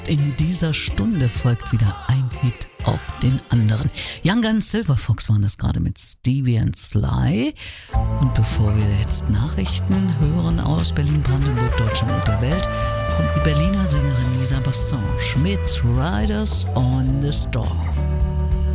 In dieser Stunde folgt wieder ein Hit auf den anderen. Young Guns, Silver Fox waren das gerade mit Stevie and Sly. Und bevor wir jetzt Nachrichten hören aus Berlin, Brandenburg, Deutschland und der Welt, kommt die Berliner Sängerin Lisa Bassange mit Riders on the Storm.